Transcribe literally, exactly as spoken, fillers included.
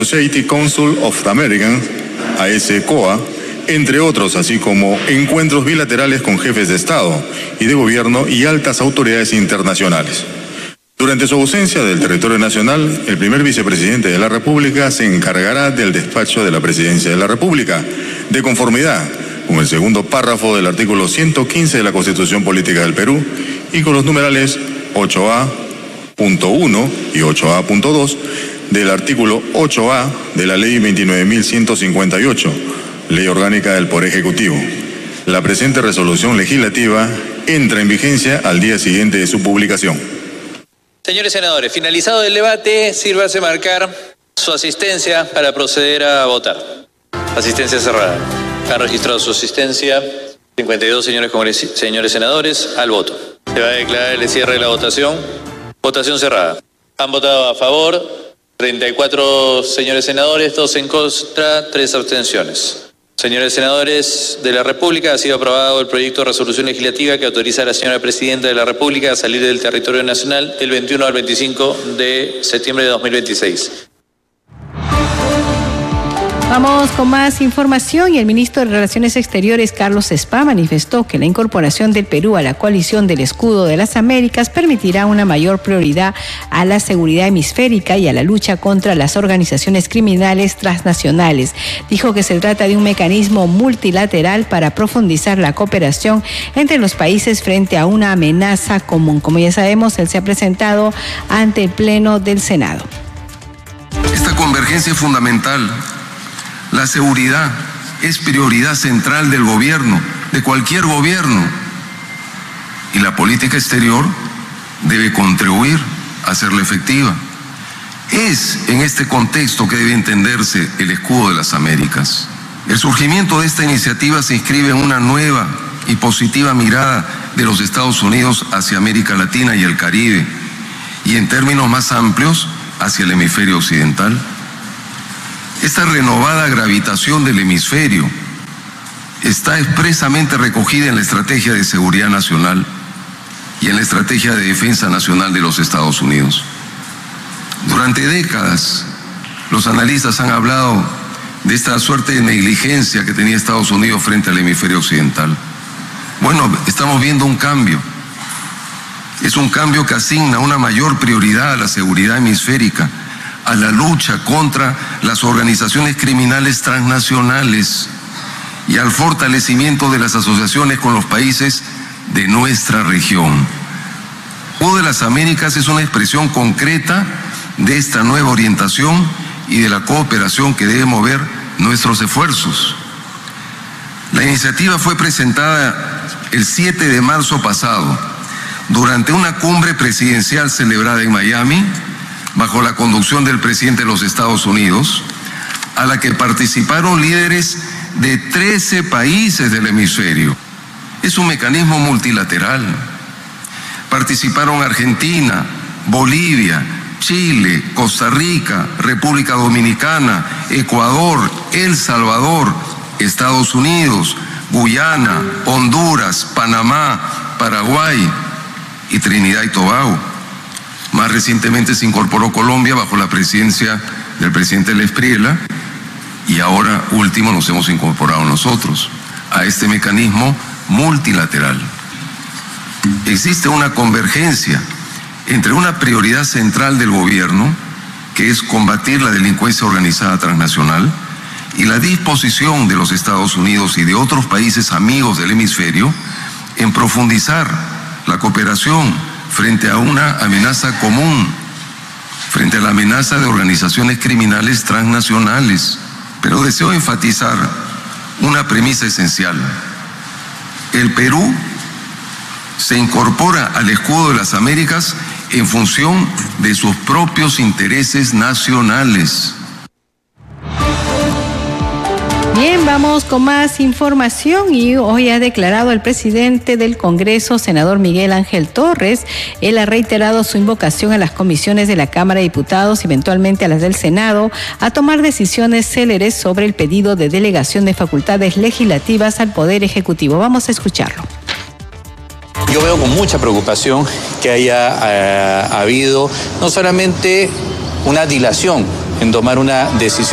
Society Council of the Americas, A S C O A, entre otros, así como encuentros bilaterales con jefes de Estado y de Gobierno y altas autoridades internacionales. Durante su ausencia del territorio nacional, el primer vicepresidente de la República se encargará del despacho de la Presidencia de la República, de conformidad con el segundo párrafo del artículo ciento quince de la Constitución Política del Perú y con los numerales ocho A punto uno y ocho A punto dos del artículo ocho A de la Ley veintinueve mil ciento cincuenta y ocho, Ley Orgánica del Poder Ejecutivo. La presente resolución legislativa entra en vigencia al día siguiente de su publicación. Señores senadores, finalizado el debate, sírvase a marcar su asistencia para proceder a votar. Asistencia cerrada. Han registrado su asistencia cincuenta y dos señores, señores senadores al voto. Se va a declarar el cierre de la votación. Votación cerrada. Han votado a favor treinta y cuatro señores senadores, dos en contra, tres abstenciones. Señores senadores de la República, ha sido aprobado el proyecto de resolución legislativa que autoriza a la señora Presidenta de la República a salir del territorio nacional del veintiuno al veinticinco de septiembre de dos mil veintiséis. Vamos con más información y el ministro de Relaciones Exteriores, Carlos Spa, manifestó que la incorporación del Perú a la coalición del Escudo de las Américas permitirá una mayor prioridad a la seguridad hemisférica y a la lucha contra las organizaciones criminales transnacionales. Dijo que se trata de un mecanismo multilateral para profundizar la cooperación entre los países frente a una amenaza común. Como ya sabemos, él se ha presentado ante el Pleno del Senado. Esta convergencia es fundamental. La seguridad es prioridad central del gobierno, de cualquier gobierno. Y la política exterior debe contribuir a hacerla efectiva. Es en este contexto que debe entenderse el Escudo de las Américas. El surgimiento de esta iniciativa se inscribe en una nueva y positiva mirada de los Estados Unidos hacia América Latina y el Caribe, y en términos más amplios hacia el hemisferio occidental. Esta renovada gravitación del hemisferio está expresamente recogida en la Estrategia de Seguridad Nacional y en la Estrategia de Defensa Nacional de los Estados Unidos. Durante décadas, los analistas han hablado de esta suerte de negligencia que tenía Estados Unidos frente al hemisferio occidental. Bueno, estamos viendo un cambio. Es un cambio que asigna una mayor prioridad a la seguridad hemisférica, a la lucha contra las organizaciones criminales transnacionales y al fortalecimiento de las asociaciones con los países de nuestra región. El Escudo de las Américas es una expresión concreta de esta nueva orientación y de la cooperación que debe mover nuestros esfuerzos. La iniciativa fue presentada el siete de marzo pasado durante una cumbre presidencial celebrada en Miami, bajo la conducción del presidente de los Estados Unidos, a la que participaron líderes de trece países del hemisferio. Es un mecanismo multilateral. Participaron Argentina, Bolivia, Chile, Costa Rica, República Dominicana, Ecuador, El Salvador, Estados Unidos, Guyana, Honduras, Panamá, Paraguay y Trinidad y Tobago. Más recientemente se incorporó Colombia bajo la presidencia del presidente Espriella y ahora último nos hemos incorporado nosotros a este mecanismo multilateral. Existe una convergencia entre una prioridad central del gobierno, que es combatir la delincuencia organizada transnacional, y la disposición de los Estados Unidos y de otros países amigos del hemisferio en profundizar la cooperación frente a una amenaza común, frente a la amenaza de organizaciones criminales transnacionales. Pero deseo enfatizar una premisa esencial. El Perú se incorpora al Escudo de las Américas en función de sus propios intereses nacionales. Bien, vamos con más información y hoy ha declarado el presidente del Congreso, senador Miguel Ángel Torres. Él ha reiterado su invocación a las comisiones de la Cámara de Diputados y eventualmente a las del Senado a tomar decisiones céleres sobre el pedido de delegación de facultades legislativas al Poder Ejecutivo. Vamos a escucharlo. Yo veo con mucha preocupación que haya eh, habido no solamente una dilación en tomar una decisión